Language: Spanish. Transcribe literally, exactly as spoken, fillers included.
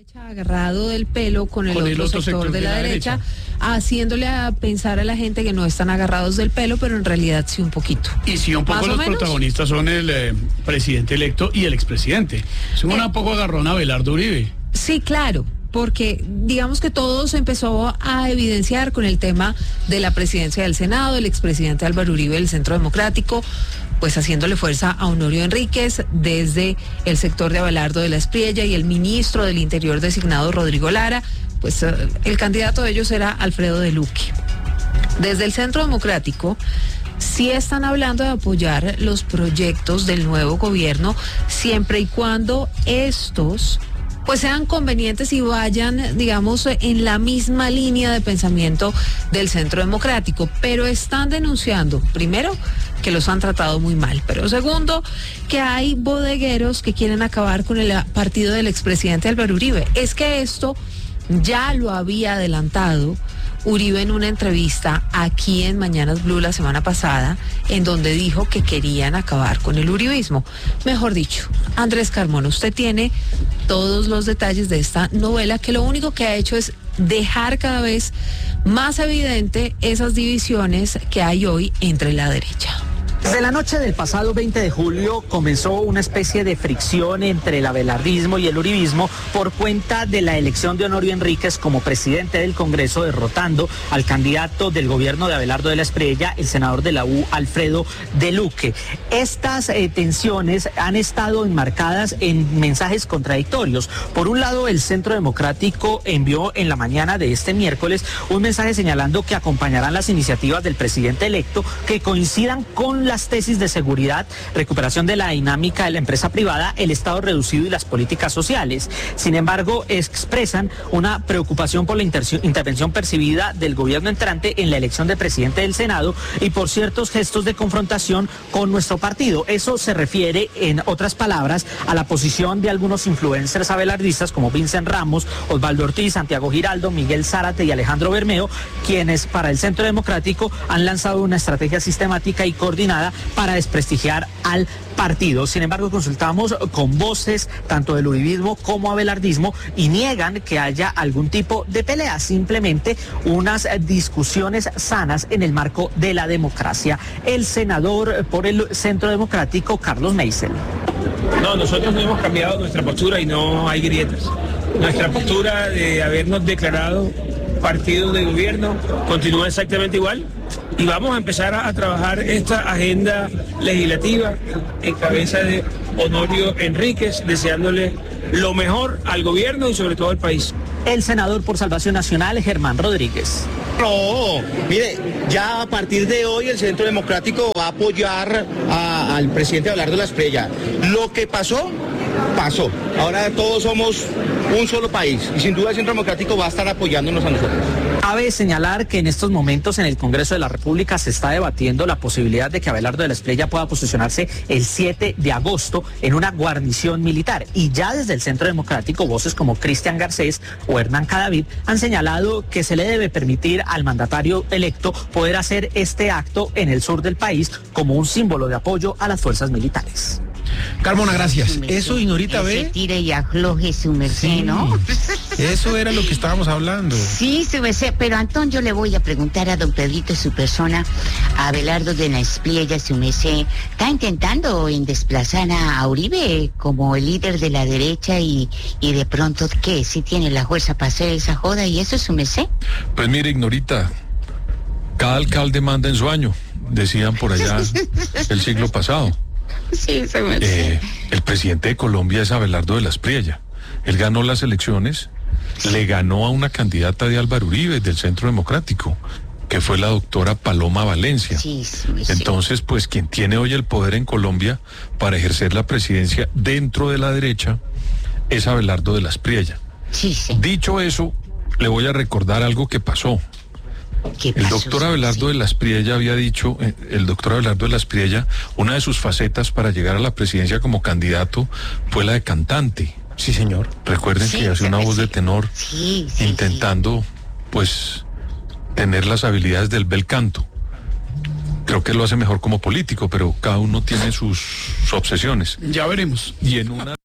derecha agarrado del pelo con el, con otro, el otro sector, sector de, de la, la derecha, derecha, haciéndole a pensar a la gente que no están agarrados del pelo, pero en realidad sí un poquito. Y sí, un poco los protagonistas son el eh, presidente electo y el expresidente. Son eh, un poco agarrón a Abelardo Uribe. Sí, claro. Porque digamos que todo se empezó a evidenciar con el tema de la presidencia del Senado, el expresidente Álvaro Uribe del Centro Democrático, pues haciéndole fuerza a Honorio Enríquez desde el sector de Abelardo de la Espriella, y el ministro del Interior designado Rodrigo Lara, pues el candidato de ellos era Alfredo de Luque. Desde el Centro Democrático sí están hablando de apoyar los proyectos del nuevo gobierno siempre y cuando estos pues sean convenientes y vayan, digamos, en la misma línea de pensamiento del Centro Democrático, pero están denunciando, primero, que los han tratado muy mal, pero segundo, que hay bodegueros que quieren acabar con el partido del expresidente Álvaro Uribe. Es que esto ya lo había adelantado Uribe en una entrevista aquí en Mañanas Blue la semana pasada, en donde dijo que querían acabar con el uribismo. Mejor dicho, Andrés Carmona, usted tiene todos los detalles de esta novela, que lo único que ha hecho es dejar cada vez más evidente esas divisiones que hay hoy entre la derecha. Desde la noche del pasado veinte de julio comenzó una especie de fricción entre el abelardismo y el uribismo por cuenta de la elección de Honorio Enríquez como presidente del Congreso, derrotando al candidato del gobierno de Abelardo de la Espriella, el senador de la U, Alfredo de Luque. Estas eh, tensiones han estado enmarcadas en mensajes contradictorios. Por un lado, el Centro Democrático envió en la mañana de este miércoles un mensaje señalando que acompañarán las iniciativas del presidente electo que coincidan con la las tesis de seguridad, recuperación de la dinámica de la empresa privada, el Estado reducido y las políticas sociales. Sin embargo, expresan una preocupación por la intervención percibida del gobierno entrante en la elección de presidente del Senado y por ciertos gestos de confrontación con nuestro partido. Eso se refiere, en otras palabras, a la posición de algunos influencers abelardistas como Vincent Ramos, Osvaldo Ortiz, Santiago Giraldo, Miguel Zárate y Alejandro Bermeo, quienes para el Centro Democrático han lanzado una estrategia sistemática y coordinada para desprestigiar al partido. Sin embargo, consultamos con voces tanto del uribismo como abelardismo y niegan que haya algún tipo de pelea, simplemente unas discusiones sanas en el marco de la democracia. El senador por el Centro Democrático, Carlos Meisel. No, nosotros no hemos cambiado nuestra postura y no hay grietas. Nuestra postura de habernos declarado partido de gobierno continúa exactamente igual y vamos a empezar a, a trabajar esta agenda legislativa en cabeza de Honorio Enríquez, deseándole lo mejor al gobierno y sobre todo al país. El senador por Salvación Nacional, Germán Rodríguez. No, mire, ya a partir de hoy el Centro Democrático va a apoyar a, al presidente Abelardo de la Espriella. Lo que pasó, pasó. Ahora todos somos un solo país y sin duda el Centro Democrático va a estar apoyándonos a nosotros. Cabe señalar que en estos momentos en el Congreso de la República se está debatiendo la posibilidad de que Abelardo de la Espriella pueda posicionarse el siete de agosto en una guarnición militar. Y ya desde el Centro Democrático, voces como Cristian Garcés o Hernán Cadavid han señalado que se le debe permitir al mandatario electo poder hacer este acto en el sur del país como un símbolo de apoyo a las fuerzas militares. Carmona, gracias. Eso, y Norita ve. Tire y afloje su merced, sí, ¿no? Eso era lo que estábamos hablando. Sí, su merced, pero Antón, yo le voy a preguntar a don Pedrito, su persona, a Abelardo de la Espriella, su merced, ¿está intentando en desplazar a Uribe como el líder de la derecha y, y de pronto, qué, si tiene la fuerza para hacer esa joda y eso, su merced? Pues mire, Ignorita, cada alcalde manda en su año, decían por allá el siglo pasado. Sí, se me eh, el presidente de Colombia es Abelardo de la Espriella. Él ganó las elecciones, le ganó a una candidata de Álvaro Uribe del Centro Democrático, que fue la doctora Paloma Valencia. Sí, sí, sí. Entonces, pues quien tiene hoy el poder en Colombia para ejercer la presidencia dentro de la derecha es Abelardo de la Espriella. Sí, sí. Dicho eso, le voy a recordar algo que pasó. El doctor Abelardo de la Espriella había dicho, eh, el doctor Abelardo de la Espriella, una de sus facetas para llegar a la presidencia como candidato fue la de cantante. Sí, señor. Recuerden sí, que hace una voz de tenor, sí, sí, intentando, sí. pues, tener las habilidades del bel canto. Creo que lo hace mejor como político, pero cada uno tiene sus, sus obsesiones. Ya veremos. Y en una